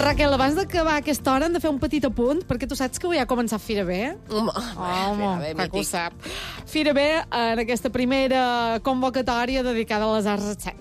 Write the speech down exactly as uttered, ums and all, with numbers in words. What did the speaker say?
Raquel, abans d'acabar aquesta hora hem de fer un petit apunt, perquè tu saps que avui ha començat Fira B? Home, Home, clar que ho sap. Fira B, en aquesta primera convocatòria dedicada a les arts escèniques.